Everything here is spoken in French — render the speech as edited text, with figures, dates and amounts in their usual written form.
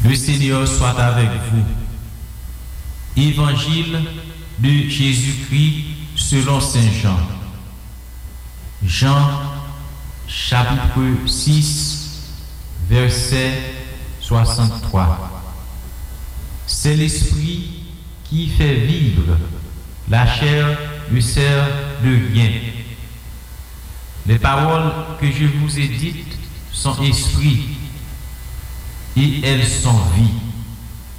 Le Seigneur soit avec vous. Évangile de Jésus-Christ selon Saint Jean. Jean, chapitre 6, verset 63. C'est l'Esprit qui fait vivre, la chair ne sert de rien. Les paroles que je vous ai dites sont esprit et elles sont vie.